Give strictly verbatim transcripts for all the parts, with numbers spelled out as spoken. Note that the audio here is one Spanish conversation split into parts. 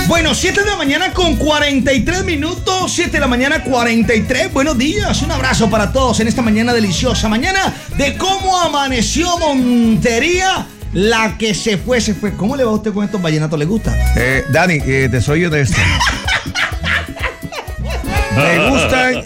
Bueno, siete de la mañana con cuarenta y tres minutos, siete de la mañana cuarenta y tres. Buenos días, un abrazo para todos en esta mañana deliciosa. Mañana de cómo amaneció Montería. La que se fue, se fue. ¿Cómo le va a usted con estos vallenatos? ¿Le gusta? Eh, Dani, eh, te soy honesto. Me gustan.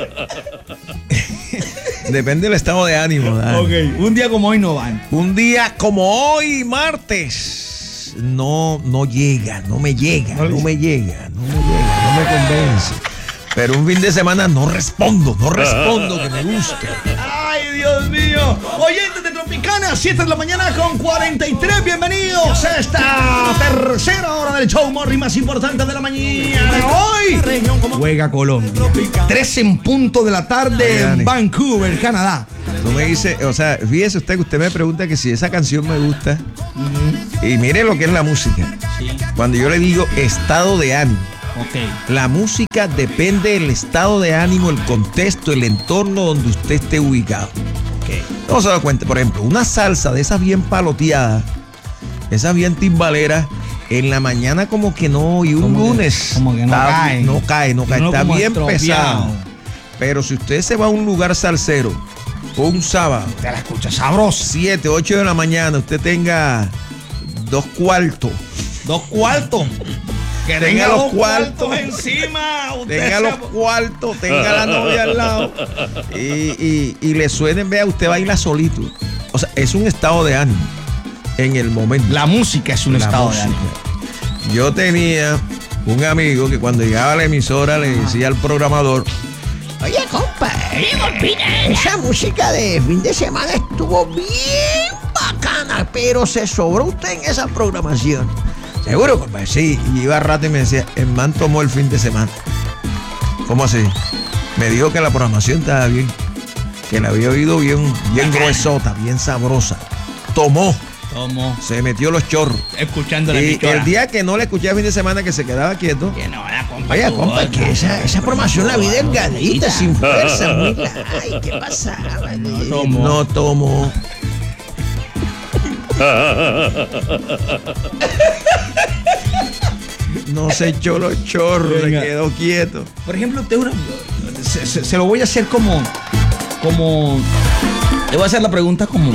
Depende del estado de ánimo, Dani. Ok, un día como hoy no van. Un día como hoy, martes, no, no llega, no me llega, no, no me llega, no me llega, no me convence. Pero un fin de semana no respondo, no respondo que me guste. ¡Ay, Dios mío! Oyentes de Tropicana, siete de la mañana con cuarenta y tres. Bienvenidos a esta tercera hora del show morning más importante de la mañana. Hoy juega Colombia. tres en punto de la tarde en Vancouver, Canadá. Tú me dices, o sea, fíjese usted que usted me pregunta que si esa canción me gusta. Uh-huh. Y mire lo que es la música. Sí. Cuando yo le digo estado de ánimo. Okay. La música depende del estado de ánimo, el contexto, el entorno donde usted esté ubicado. Okay. No se da cuenta, por ejemplo, una salsa de esas bien paloteadas, esas bien timbaleras, en la mañana como que no, y un como lunes que, como que no, está, cae. no cae, no cae, no está bien estropeado. pesado. Pero si usted se va a un lugar salsero, un sábado, te la escucha sabroso, siete, ocho de la mañana, usted tenga dos cuartos. Dos cuartos. Que tenga, tenga los cuartos, cuartos encima. Tenga los cuartos, tenga la novia al lado. Y, y, y le suenen, vea, usted baila solito. O sea, es un estado de ánimo en el momento. La música es un la estado música. de ánimo. Yo tenía un amigo que cuando llegaba a la emisora le decía al programador: oye, compa, esa música de fin de semana estuvo bien bacana, pero se sobró usted en esa programación. Seguro, compa. Sí, y iba a rato y me decía, el man tomó el fin de semana. ¿Cómo así? Me dijo que la programación estaba bien, que la había oído bien, bien gruesota, bien sabrosa. Tomó. Tomó. Se metió los chorros. Escuchando la Y el día que no le escuché el fin de semana, que se quedaba quieto. Que no, la compa. Oye, compa, que esa, esa programación la vi delgadita, sin fuerza. Mira. Ay, ¿qué pasaba? No tomó. No tomó. No se echó los chorros, se quedó quieto. Por ejemplo, usted una, se, se, se lo voy a hacer como, como, le voy a hacer la pregunta como,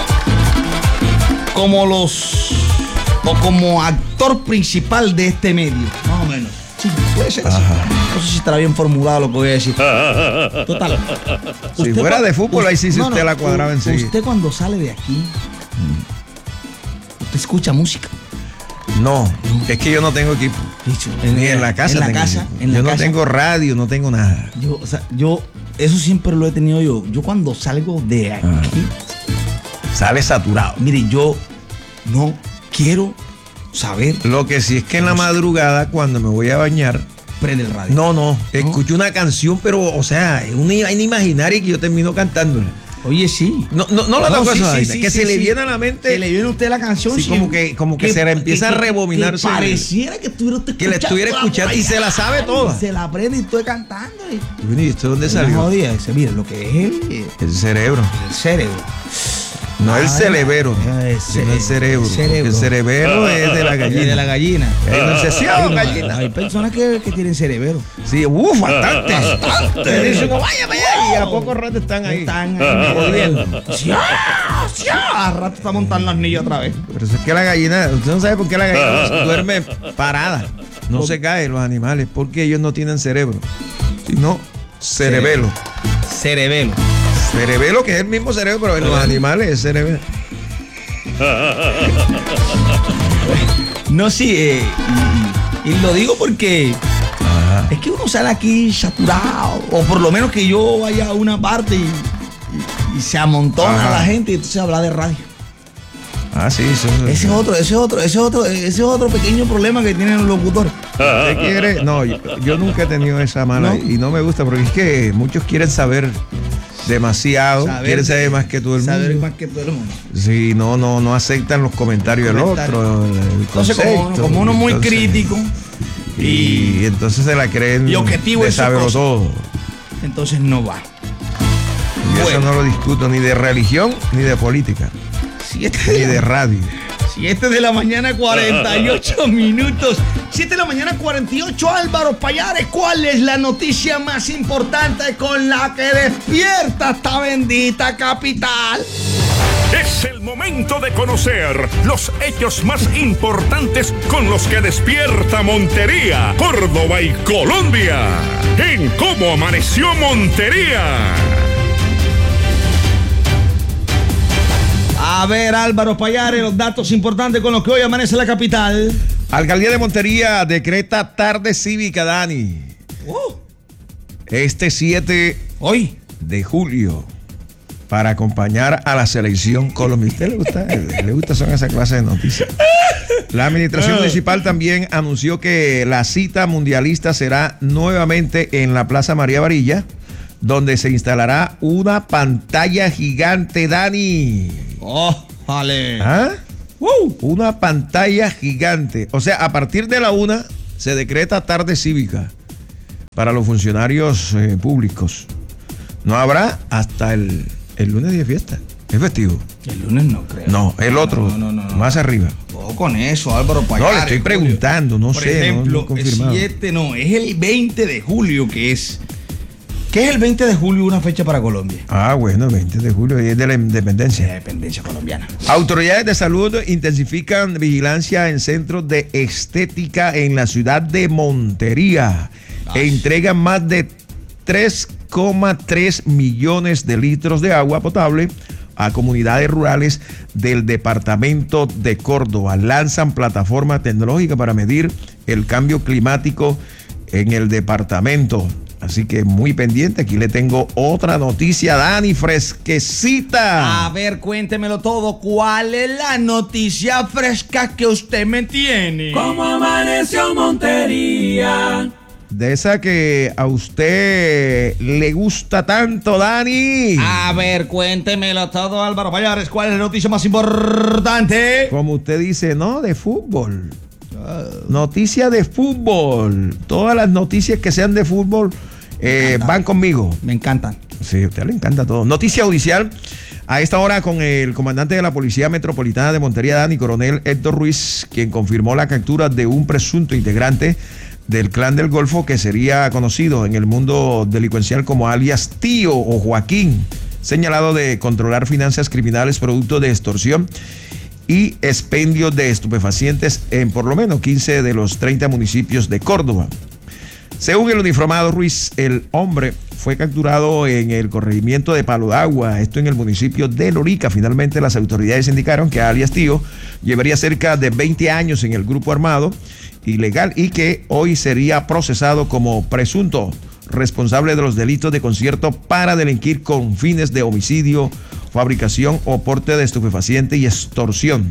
como los, o como actor principal de este medio, más o menos. Sí, puede ser así. No sé si estará bien formulado lo que voy a decir. Total. Si fuera de fútbol, ahí sí, si no, usted no, la cuadraba enseguida. Usted cuando sale de aquí, usted escucha música. No, es que yo no tengo equipo. Dicho, en, Ni en la casa. En la tengo casa. En yo la no casa. tengo radio, no tengo nada. Yo, o sea, yo, eso siempre lo he tenido yo. Yo cuando salgo de aquí. Ah. Sale saturado. Mire, yo no quiero saber. Lo que sí es que en la madrugada, cuando me voy a bañar, prende el radio. No, no, escucho ¿No? una canción, pero, o sea, es una vaina imaginaria que yo termino cantándola. Oye, sí. No, no, no la no, toco sí, esa sí, vaina, sí, que sí, se sí. le viene a la mente. Que le viene a usted la canción. Sí, sí, como que, como que, que se la empieza que, a rebobinar. Que pareciera que estuviera usted Que la estuviera escuchando y se la sabe toda. Se la aprende y estoy cantando. Y, ¿Y esto dónde salió? No, dice, mira, lo que es el, el cerebro. El cerebro. No el cerebro, el sino el cerebro. El cerebro, el cerebro es de la gallina. De la gallina. Hay, gallina. Hay personas que, que tienen cerebro. Sí, uff, bastante. Bastante. Dicen, no vaya para allá. Y a poco rato están ahí. Están ahí volviendo. A rato está montando las niñas otra vez. Pero eso es que la gallina, usted no sabe por qué la gallina duerme parada. No se caen los animales, porque ellos no tienen cerebro, sino cerebelo. Cerebelo. Cerebelo, que es el mismo cerebro, pero en los animales es cerebelo. No, sí, eh, y, y lo digo porque Ajá. es que uno sale aquí saturado, o por lo menos que yo vaya a una parte y, y, y se amontona Ajá. la gente y entonces habla de radio. Ah, sí, eso, eso, ese es otro, ese es otro, ese es otro, ese es otro pequeño problema que tienen los locutores. ¿Usted quiere? No, yo, yo nunca he tenido esa mala ¿No? y no me gusta porque es que muchos quieren saber demasiado, saber, quieren saber más que todo el saber mundo. más que todo el mundo. Sí, no, no, no aceptan los comentarios del otro. El entonces, concepto, como, como uno muy entonces, crítico y, y entonces se la creen y objetivo de saberlo todo. Entonces no va. Y bueno. Eso no lo discuto ni de religión ni de política. Si este ni de radio. siete de la mañana, cuarenta y ocho minutos. siete de la mañana, cuarenta y ocho. Álvaro Payares, ¿cuál es la noticia más importante con la que despierta esta bendita capital? Es el momento de conocer los hechos más importantes con los que despierta Montería, Córdoba y Colombia. En Cómo Amaneció Montería. A ver, Álvaro Payares, los datos importantes con los que hoy amanece la capital. Alcaldía de Montería decreta tarde cívica, Dani. Uh. Este siete Hoy. de julio, para acompañar a la selección Colombia. ¿A usted le gusta? ¿Le gusta son esa clase de noticias? La administración municipal también anunció que la cita mundialista será nuevamente en la Plaza María Varilla, donde se instalará una pantalla gigante, Dani. ¡Oh, vale! ¿Ah? Uh. Una pantalla gigante. O sea, a partir de la una se decreta tarde cívica para los funcionarios eh, públicos. No habrá hasta el, el lunes de fiesta. Es festivo. El lunes no creo. No, el otro, no, no, no, no, más no. arriba. Ojo con eso, Álvaro Payares. No, le estoy preguntando, no Por sé. ejemplo, no, no confirmado. el siete, no, es el veinte de julio que es. ¿Qué es el veinte de julio, una fecha para Colombia? Ah, bueno, el veinte de julio es de la independencia. La independencia colombiana. Autoridades de salud intensifican vigilancia en centros de estética en la ciudad de Montería Ay. e entregan más de tres coma tres millones de litros de agua potable a comunidades rurales del departamento de Córdoba. Lanzan plataforma tecnológica para medir el cambio climático en el departamento. Así que muy pendiente, aquí le tengo otra noticia, Dani, fresquecita. A ver, cuéntemelo todo. ¿Cuál es la noticia fresca que usted me tiene? ¿Cómo amaneció Montería? De esa que a usted le gusta tanto, Dani. A ver, cuéntemelo todo, Álvaro Payares. ¿Cuál es la noticia más importante? Como usted dice, no, de fútbol. Noticia de fútbol. Todas las noticias que sean de fútbol eh, van conmigo. Me encantan. Sí, a usted le encanta todo. Noticia judicial. A esta hora con el comandante de la Policía Metropolitana de Montería, Dani, coronel Héctor Ruiz, quien confirmó la captura de un presunto integrante del Clan del Golfo que sería conocido en el mundo delincuencial como alias Tío o Joaquín, señalado de controlar finanzas criminales producto de extorsión y expendio de estupefacientes en por lo menos quince de los treinta municipios de Córdoba. Según el uniformado Ruiz, el hombre fue capturado en el corregimiento de Palo de Agua, esto en el municipio de Lorica. Finalmente las autoridades indicaron que alias Tío llevaría cerca de veinte años en el grupo armado ilegal y que hoy sería procesado como presunto responsable de los delitos de concierto para delinquir con fines de homicidio, fabricación o porte de estupefaciente y extorsión.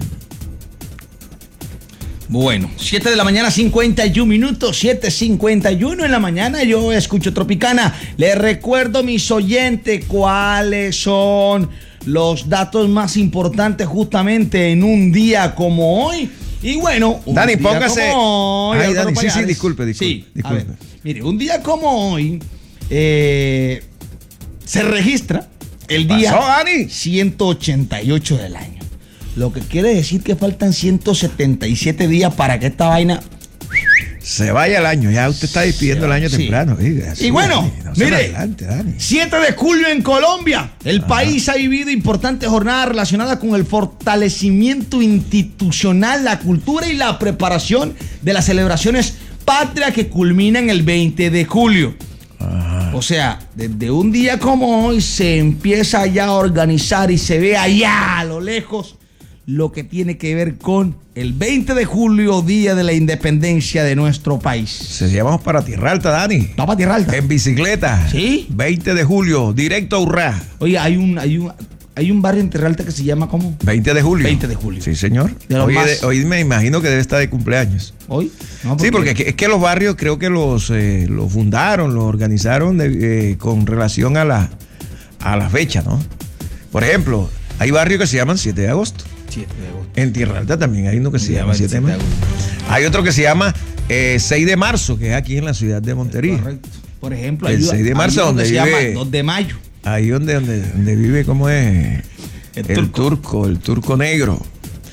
Bueno, siete de la mañana, cincuenta y un minutos, siete cincuenta y uno en la mañana, yo escucho Tropicana. Les recuerdo, mis oyentes, cuáles son los datos más importantes justamente en un día como hoy. Y bueno, un Dani, día póngase. como hoy, Ay, Álvaro Dani, sí, sí, Payares. disculpe, disculpe. Sí, disculpe. a ver, mire, un día como hoy eh, se registra el día pasó, Dani? ciento ochenta y ocho del año. Lo que quiere decir que faltan ciento setenta y siete días para que esta vaina Se vaya el año, ya usted está despidiendo el año sí. temprano. Diga, Y bueno, Dani, no se mire, adelante, Dani. siete de julio en Colombia. El Ajá. país ha vivido importantes jornadas relacionadas con el fortalecimiento institucional, la cultura y la preparación de las celebraciones patrias que culminan el veinte de julio. Ajá. O sea, desde un día como hoy se empieza ya a organizar y se ve allá a lo lejos lo que tiene que ver con el veinte de julio, día de la independencia de nuestro país. Se llevamos para Tierra Alta, Dani. Va para Tierra Alta. En bicicleta. Sí. veinte de julio, directo a Urrá. Oye, hay un, hay un, hay un barrio en Tierra Alta que se llama ¿cómo? veinte de julio. veinte de julio. Sí, señor. De los Hoy, más- de- hoy me imagino que debe estar de cumpleaños. ¿Hoy? No, Sí, porque es que, es que los barrios creo que los, eh, los fundaron, los organizaron de- eh, con relación a la, a la fecha, ¿no? Por ejemplo, hay barrios que se llaman siete de agosto. siete de agosto. En Tierra Alta también hay uno que se Se llama llama el siete de siete de agosto. Hay otro que se llama eh, seis de marzo, que es aquí en la ciudad de Montería. Correcto. Por ejemplo, El hay- seis de marzo, hay uno donde que se llama vive- dos de mayo. Ahí donde, donde, donde vive, ¿cómo es? El El, turco. turco. el turco negro.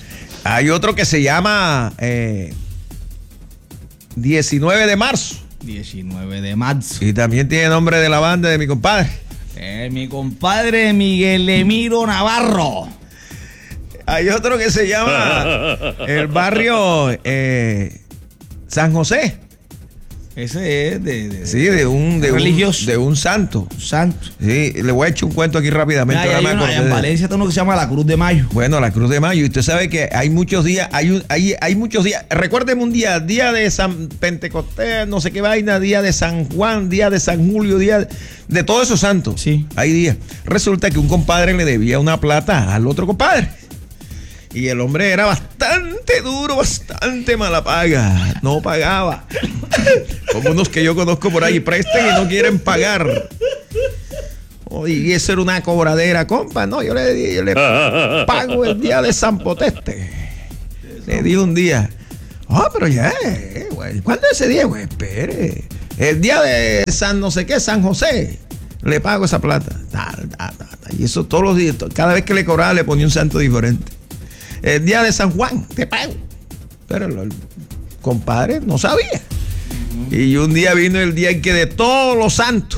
Hay otro que se llama eh, diecinueve de marzo. diecinueve de marzo. Y también tiene nombre de la banda de mi compadre. Eh, mi compadre Miguel Emiro Navarro. Hay otro que se llama el barrio eh, San José. Ese es de, de, Sí, de un, de religioso. un, de un santo. santo. Sí, le voy a echar un cuento aquí rápidamente. Mira, ahora hay me uno, acordé en de- Valencia está uno que se llama la Cruz de Mayo. Bueno, la Cruz de Mayo. Y usted sabe que hay muchos días, hay, un- hay, hay muchos días. Recuérdeme un día, día de San Pentecostés, no sé qué vaina, día de San Juan, día de San Julio, día de, de todos esos santos. Sí. Hay días. Resulta que un compadre le debía una plata al otro compadre. Y el hombre era bastante duro, bastante mala paga. No pagaba. Como unos que yo conozco por ahí, prestan y no quieren pagar. Oh, y eso era una cobradera, compa. No, yo le, yo le pago el día de San Poteste. Le di un día. Ah, pero ya, eh, güey. ¿Cuándo es ese día, güey? Espere. El día de San no sé qué, San José. Le pago esa plata. Tal, tal, tal, tal. Y eso todos los días, cada vez que le cobraba le ponía un santo diferente. El día de San Juan, te pago. Pero el, el compadre no sabía. Y un día vino el día en que de todos los santos.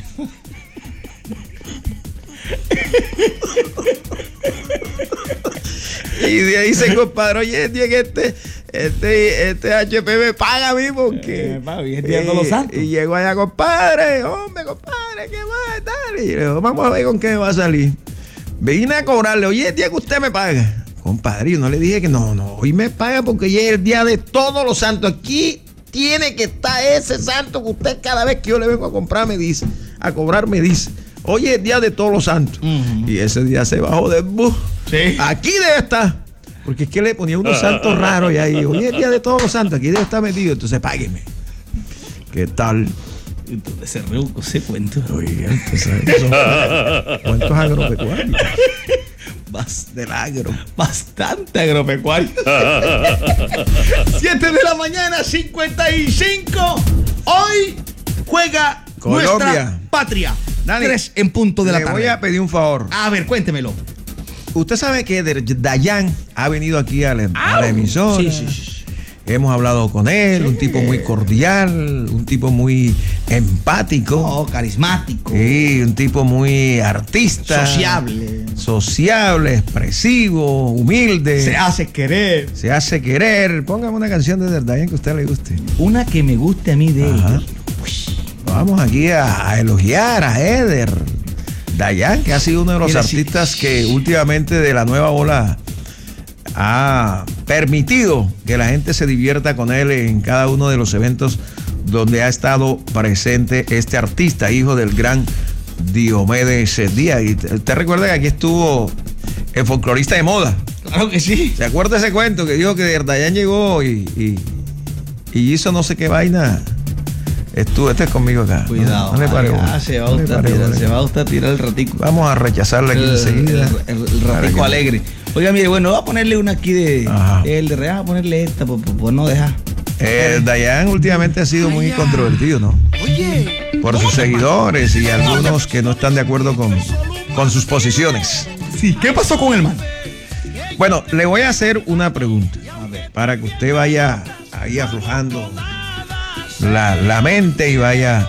Y de ahí se compadre, oye, el día que este, este, este H P me paga a mí porque. Eh, papi, es el día de todos los santos. Y llegó allá, compadre, hombre, compadre, ¿qué va? Tal. Y le digo, vamos a ver con qué me va a salir. Vine a cobrarle, oye, el día que usted me paga. Compadre, yo no le dije que no, no, hoy me paga porque ya es el día de todos los santos. Aquí tiene que estar ese santo que usted cada vez que yo le vengo a comprar me dice, a cobrar me dice, hoy es el día de todos los santos. Uh-huh. Y ese día se bajó del bus. Sí. Aquí debe estar. Porque es que le ponía unos santos raros y ahí, hoy es el día de todos los santos, aquí debe estar metido, entonces págueme. ¿Qué tal? Entonces se reuco ese cuento. Oiga, usted sabe que son cuentos agropecuarios. Bas- Del agro. Bastante agropecuario. siete de la mañana, cincuenta y cinco. Hoy juega Colombia. nuestra patria. Dani, Tres en punto de la Le tarde. voy a pedir un favor. A ver, cuéntemelo. Usted sabe que Dayan ha venido aquí a la, a la emisora. Sí, sí, sí. Hemos hablado con él, un tipo muy cordial, un tipo muy empático. Oh, carismático. Sí, un tipo muy artista. Sociable. Sociable, expresivo, humilde. Se hace querer. Se hace querer. Póngame una canción de Dayan que a usted le guste. Una que me guste a mí de Ajá. él. Vamos aquí a, a elogiar a Eder Dayan, que ha sido uno de los Mira, sí. artistas que últimamente de la nueva ola ha permitido que la gente se divierta con él en cada uno de los eventos donde ha estado presente este artista, hijo del gran Diomedes Díaz. Y te, te recuerda que aquí estuvo el folclorista de moda. Claro que sí. ¿Se acuerda ese cuento que dijo que Dayan llegó y, y, y hizo no sé qué vaina? Estuvo, este es conmigo acá. Cuidado. No, no le pare bola. Ah, se va a No le usted pare tirar, bola. se va a usted tirar el ratico. Vamos a rechazarle aquí El, enseguida. el- el- el Para ratico que- alegre. Oiga, mire, bueno, voy a ponerle una aquí de Ajá. el de Real, a ponerle esta, por, por- por no dejar. Eh, Dayan últimamente ha sido muy controvertido, ¿no? Por sus seguidores y algunos que no están de acuerdo con, con sus posiciones. Sí, ¿qué pasó con el man? Bueno, le voy a hacer una pregunta A ver. para que usted vaya ahí aflojando la, la mente y vaya.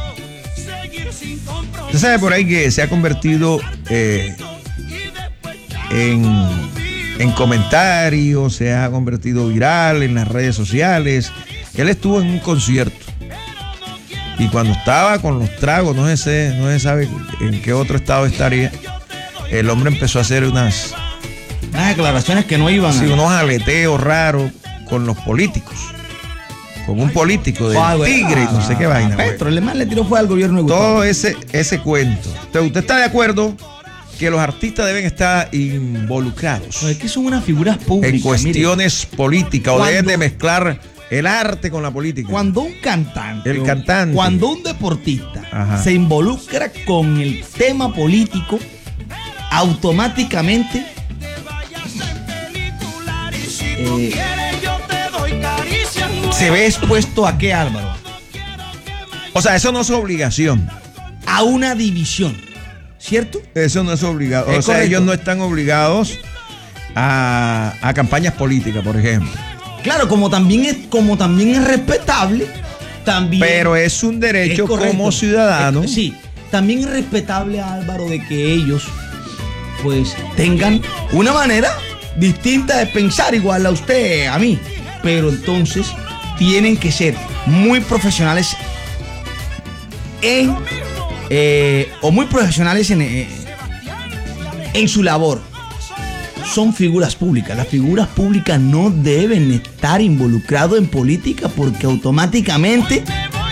Usted sabe por ahí que se ha convertido eh, en, en comentarios, se ha convertido viral en las redes sociales. Él estuvo en un concierto y cuando estaba con los tragos, no se, no se sabe en qué otro estado estaría, el hombre empezó a hacer unas, Unas declaraciones que no iban sí, a... unos aleteos raros con los políticos. Con un político del Ah, güey, Tigre y no sé qué ah, vaina. güey. Petro, el man le tiró fue al gobierno de Gustavo. Todo ese, ese cuento. Entonces, ¿usted está de acuerdo que los artistas deben estar involucrados No, es que son unas figuras públicas. en cuestiones políticas o cuando- deben de mezclar el arte con la política? Mire, cuando un cantante, El o cantante. cuando un deportista Ajá. se involucra con el tema político, automáticamente eh, se ve expuesto a qué, Álvaro, O sea, eso no es obligación. a una división, ¿cierto? Eso no es obligado. Es o sea, correcto. ellos no están obligados a, a campañas políticas, por ejemplo. Claro, como también es, como también es respetable, también. Pero es un derecho es correcto, como ciudadano. Es, sí, también es respetable, Álvaro, de que ellos pues tengan una manera distinta de pensar, igual a usted, a mí. Pero entonces tienen que ser muy profesionales en eh, o muy profesionales en, eh, en su labor. Son figuras públicas. Las figuras públicas no deben estar involucrados en política porque automáticamente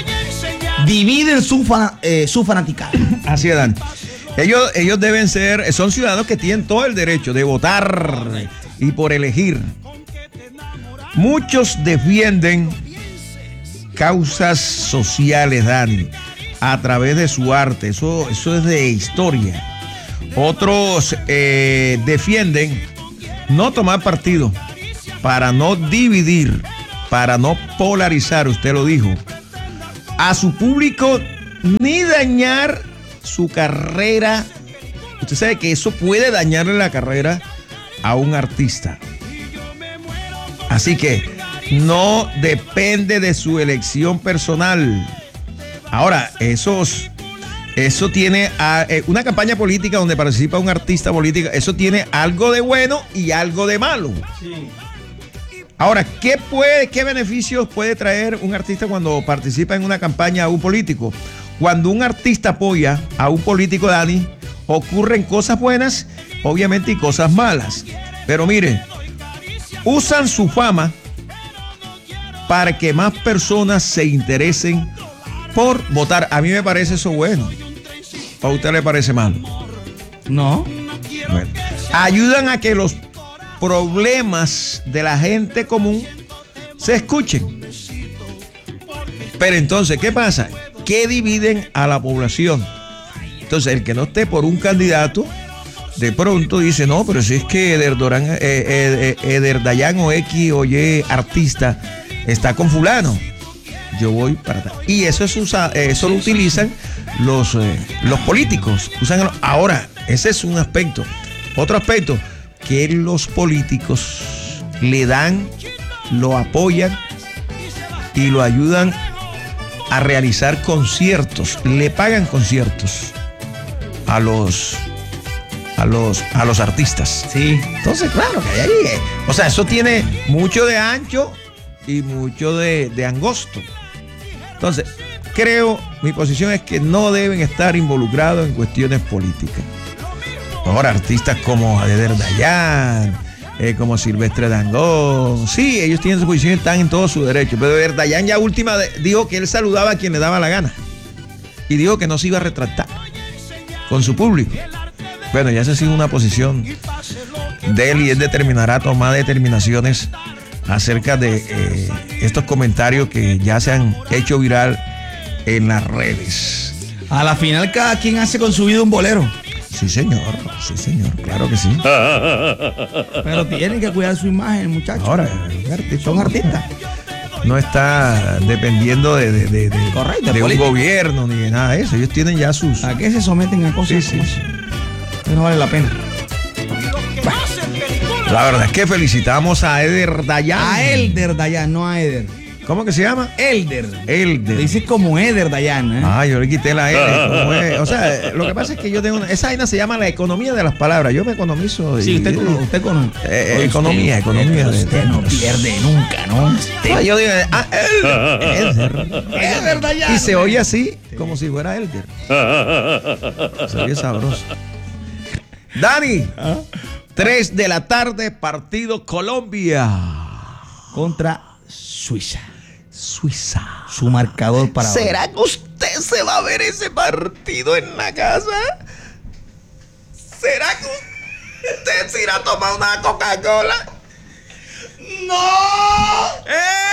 dividen su, fan, eh, su fanaticada. Así es, Dan. Ellos, ellos deben ser, son ciudadanos que tienen todo el derecho de votar y por elegir. Muchos defienden causas sociales, Dani, a través de su arte. Eso, eso es de historia. Otros eh, defienden no tomar partido para no dividir, para no polarizar, usted lo dijo, a su público ni dañar su carrera. Usted sabe que eso puede dañarle la carrera a un artista. Así que no depende de su elección personal. Ahora, esos, eso tiene a, eh, una campaña política donde participa un artista político, eso tiene algo de bueno y algo de malo. Sí. Ahora, ¿qué puede, qué beneficios puede traer un artista cuando participa en una campaña a un político? Cuando un artista apoya a un político, Dani, ocurren cosas buenas, obviamente, y cosas malas. Pero mire, usan su fama para que más personas se interesen por votar. A mí me parece eso bueno. ¿A usted le parece malo? No. Bueno, ayudan a que los problemas de la gente común se escuchen. Pero entonces, ¿qué pasa? Que dividen a la población. Entonces, el que no esté por un candidato, de pronto dice, no, pero si es que Eder, Dorán, eh, eh, Eder Dayan o X o Y artista está con fulano, yo voy para atrás. Y eso, es usa, eh, eso lo utilizan los, eh, los políticos. Usan, ahora, ese es un aspecto. Otro aspecto, que los políticos le dan, lo apoyan y lo ayudan a realizar conciertos, le pagan conciertos a los a los a los artistas. Sí. Entonces, claro que hay ahí, eh, o sea, eso tiene mucho de ancho y mucho de, de angosto. Entonces, creo, mi posición es que no deben estar involucrados en cuestiones políticas. Ahora, artistas como Eder Dayan, Eh, como Silvestre Dangond, sí, ellos tienen su posición, están en todo su derecho, pero Eder Dayan ya última de, dijo que él saludaba a quien le daba la gana y dijo que no se iba a retractar con su público. Bueno, ya esa ha sido una posición de él y él determinará tomar determinaciones acerca de eh, estos comentarios que ya se han hecho viral en las redes. A la final cada quien hace con su vida un bolero. Sí, señor, sí, señor, claro que sí. Pero tienen que cuidar su imagen, muchachos. Ahora, son artistas. No está dependiendo de, de, de, de, Correcto, de un política. gobierno ni de nada de eso. Ellos tienen ya sus... ¿A qué se someten a cosas? Sí, sí, sí. No vale la pena. La verdad es que felicitamos a Eder Dayan. A Elder Dayan, no a Eder. ¿Cómo que se llama? Elder. Elder. Dice como Eder Dayan, ¿eh? Ah, yo le quité la L. ¿Cómo es? O sea, lo que pasa es que yo tengo una... Esa vaina se llama la economía de las palabras. Yo me economizo. Sí, y, usted conoce. Usted conoce. Eh, eh, economía, usted, economía. Usted, de, usted no pierde nunca, ¿no? Usted, Ah, yo digo, ah, Elder. Elder. Elder Dayan. Y se oye así, como si fuera Elder. Se oye sabroso. Dani, tres de la tarde, partido Colombia Contra Suiza. Suiza. Su marcador para hoy. ¿Será que usted se va a ver ese partido en la casa? ¿Será que usted se irá a tomar una Coca-Cola? ¡No! ¡Eh!